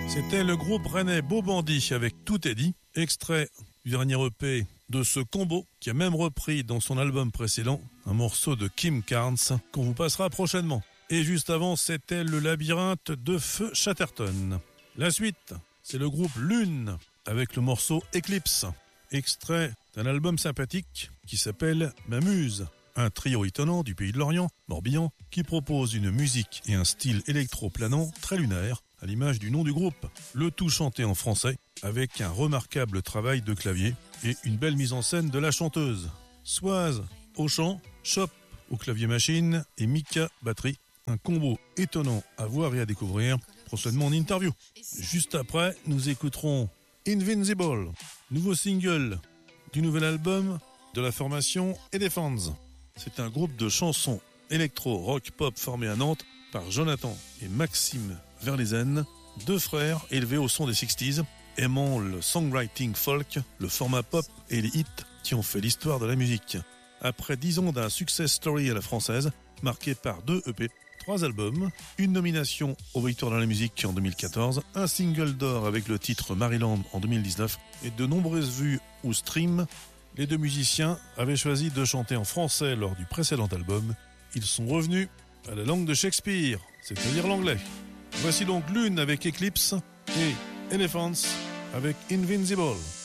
C'était le groupe rennais Beau Bandit avec Tout est dit, extrait du dernier EP de ce combo qui a même repris dans son album précédent un morceau de Kim Carnes qu'on vous passera prochainement. Et juste avant, c'était le labyrinthe de Feu Chatterton. La suite, c'est le groupe Lune avec le morceau Eclipse, extrait d'un album sympathique qui s'appelle Ma Muse. Un trio étonnant du pays de l'Orient, Morbihan, qui propose une musique et un style électro-planant très lunaire, à l'image du nom du groupe. Le tout chanté en français, avec un remarquable travail de clavier et une belle mise en scène de la chanteuse. Soise au chant, Chop au clavier machine et Mika batterie. Un combo étonnant à voir et à découvrir, prochainement en interview. Juste après, nous écouterons Invincible, nouveau single du nouvel album de la formation Elephants. C'est un groupe de chansons électro-rock-pop formé à Nantes par Jonathan et Maxime Verlezen, deux frères élevés au son des 60s, aimant le songwriting folk, le format pop et les hits qui ont fait l'histoire de la musique. Après 10 ans d'un success story à la française, marqué par 2 EP, 3 albums, une nomination aux Victoires de la musique en 2014, un single d'or avec le titre Maryland en 2019 et de nombreuses vues ou streams, les deux musiciens avaient choisi de chanter en français lors du précédent album. Ils sont revenus à la langue de Shakespeare, c'est-à-dire l'anglais. Voici donc Lune avec Eclipse et Elephants avec Invincible.